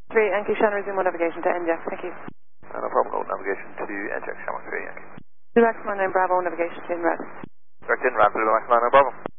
3, Yankee Shan, resume navigation to NJAX, thank you. No problem, hold navigation to NJAX, Shamrock 3, Yankee. Max 9 Bravo, navigation to NRAD. Direct in, Ram, Max 9 Bravo.